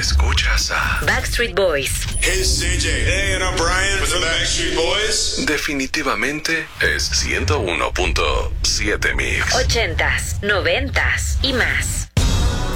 Escuchas a Backstreet Boys. Hey, it's CJ. Hey, and I'm Brian from the Backstreet Boys. Definitivamente es 101.7 Mix. 80s, 90s y más.